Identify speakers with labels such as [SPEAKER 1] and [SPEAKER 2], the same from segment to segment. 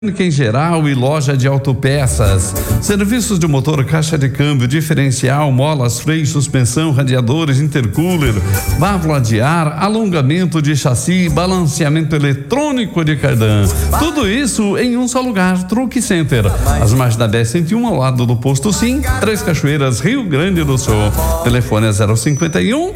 [SPEAKER 1] Em geral e loja de autopeças, serviços de motor, caixa de câmbio, diferencial, molas, freios, suspensão, radiadores, intercooler, válvula de ar, alongamento de chassi, balanceamento eletrônico de cardan. Tudo isso em um só lugar, Truck Center. As margens da BR-101 ao lado do posto Sim, Três Cachoeiras, Rio Grande do Sul. Telefone é 051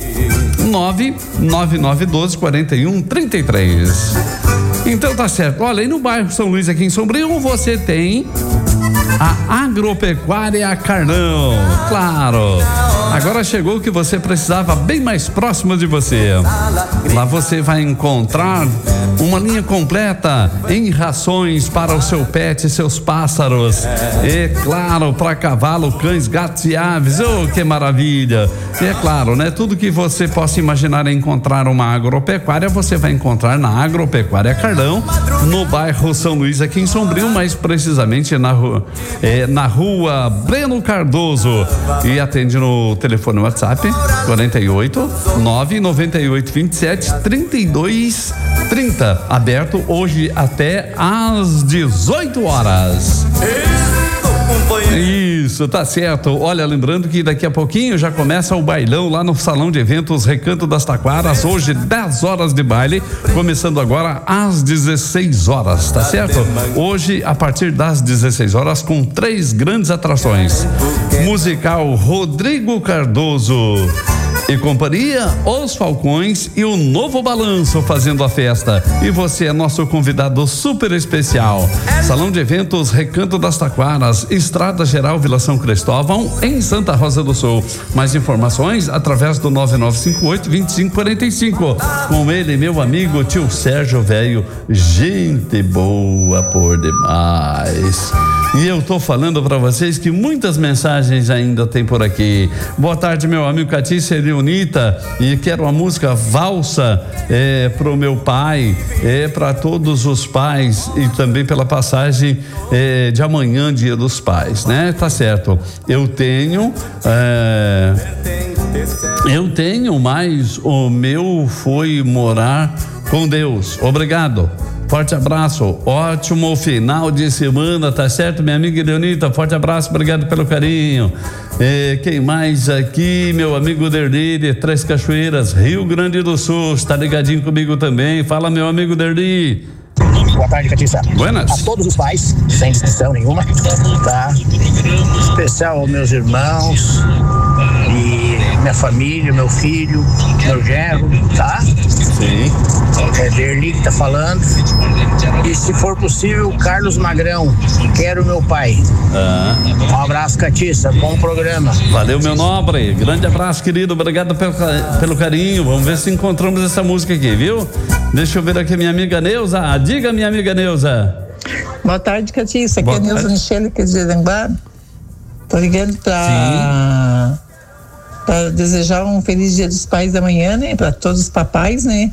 [SPEAKER 1] 99912 4133. Então tá certo. Olha, aí no bairro São Luís, aqui em Sombrio, você tem a Agropecuária Carlão. Claro, agora chegou o que você precisava, bem mais próximo de você. Lá você vai encontrar uma linha completa em rações para o seu pet e seus pássaros. E claro, para cavalo, cães, gatos e aves. Oh, que maravilha! E é claro, né? Tudo que você possa imaginar encontrar uma agropecuária, você vai encontrar na Agropecuária Carlão, no bairro São Luís, aqui em Sombrio, mais precisamente na rua Breno Cardoso. E atende no telefone WhatsApp 48 998 27 32 30. Aberto hoje até às 18 horas. Isso, tá certo. Olha, lembrando que daqui a pouquinho já começa o bailão lá no Salão de Eventos Recanto das Taquaras. Hoje 10 horas de baile, começando agora às 16 horas, tá certo? Hoje a partir das 16 horas com 3 grandes atrações. Musical Rodrigo Cardoso e companhia, Os Falcões e o Novo Balanço fazendo a festa. E você é nosso convidado super especial. Salão de Eventos Recanto das Taquaras, Estrada Geral Vila São Cristóvão, em Santa Rosa do Sul. Mais informações através do 9958-2545. Com ele, meu amigo tio Sérgio Velho, gente boa por demais. E eu tô falando para vocês que muitas mensagens ainda tem por aqui. Boa tarde, meu amigo Catícia e Leonita, e quero uma música Valsa pro meu pai, para todos os pais e também pela passagem de amanhã, Dia dos Pais, né? Tá certo. Eu tenho, mas o meu foi morar com Deus. Obrigado. Forte abraço, ótimo final de semana, tá certo, minha amiga Leonita? Forte abraço, obrigado pelo carinho. Quem mais aqui? Meu amigo Derli, de Três Cachoeiras, Rio Grande do Sul, está ligadinho comigo também. Fala, meu amigo Derli.
[SPEAKER 2] Boa tarde, Catiça.
[SPEAKER 1] Buenas.
[SPEAKER 2] A todos os pais, sem distinção nenhuma, tá? Especial aos meus irmãos e minha família, meu filho, meu genro, tá?
[SPEAKER 1] Sim.
[SPEAKER 2] É Derli que tá falando. E se for possível, Carlos Magrão, quero meu pai. Um abraço, Catiça, bom programa.
[SPEAKER 1] Valeu, meu nobre, grande abraço, querido, obrigado pelo carinho. Vamos ver se encontramos essa música aqui, viu? Deixa eu ver aqui minha amiga Neuza. Diga, minha amiga Neuza.
[SPEAKER 3] Boa tarde, Catiça. Aqui é a Neuza Michele, que é de Aranguá. Tô ligando pra desejar um feliz Dia dos Pais amanhã, né? Pra todos os papais, né?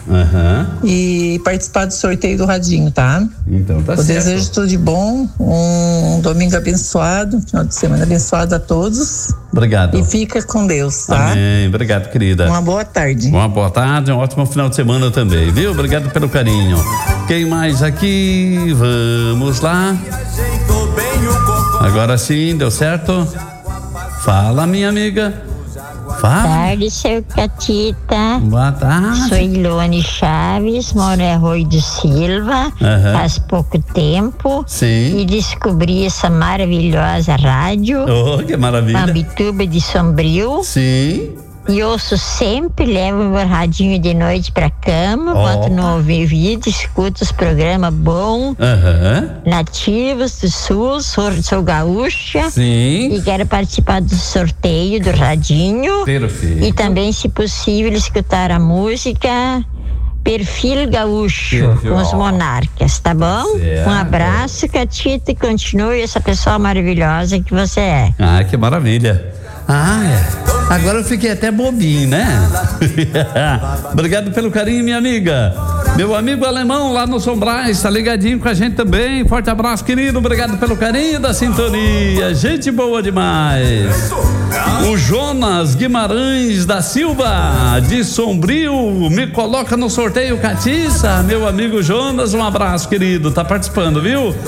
[SPEAKER 3] E participar do sorteio do radinho, tá?
[SPEAKER 1] Então tá certo.
[SPEAKER 3] Eu desejo tudo de bom, um domingo abençoado, final de semana abençoado a todos.
[SPEAKER 1] Obrigado.
[SPEAKER 3] E fica com Deus, tá?
[SPEAKER 1] Amém, obrigado, querida.
[SPEAKER 3] Uma boa tarde.
[SPEAKER 1] Uma boa tarde, um ótimo final de semana também, viu? Obrigado pelo carinho. Quem mais aqui? Vamos lá. Agora sim, deu certo? Fala, minha amiga. Fala.
[SPEAKER 4] Boa tarde, seu Catita.
[SPEAKER 1] Boa tarde.
[SPEAKER 4] Sou Ilone Chaves, moro em Arroio do Silva, faz pouco tempo.
[SPEAKER 1] Sim.
[SPEAKER 4] E descobri essa maravilhosa rádio.
[SPEAKER 1] Oh, que maravilha.
[SPEAKER 4] Ambituba de Sombrio.
[SPEAKER 1] Sim.
[SPEAKER 4] E ouço sempre, levo meu radinho de noite pra cama, boto no ouvido, escuto os programas bons, nativos do Sul, sou gaúcha.
[SPEAKER 1] Sim.
[SPEAKER 4] E quero participar do sorteio do radinho.
[SPEAKER 1] Perfeito.
[SPEAKER 4] E também, se possível, escutar a música Perfil Gaúcho, com os Monarcas, tá bom?
[SPEAKER 1] Certo.
[SPEAKER 4] Um abraço, Catita, e continue essa pessoa maravilhosa que você é.
[SPEAKER 1] Ah, que maravilha. Agora eu fiquei até bobinho, né? Obrigado pelo carinho, minha amiga. Meu amigo alemão lá no São Brás, tá ligadinho com a gente também. Forte abraço, querido. Obrigado pelo carinho da sintonia. Gente boa demais. O Jonas Guimarães da Silva, de Sombrio, me coloca no sorteio Catiça. Meu amigo Jonas, um abraço, querido. Tá participando, viu?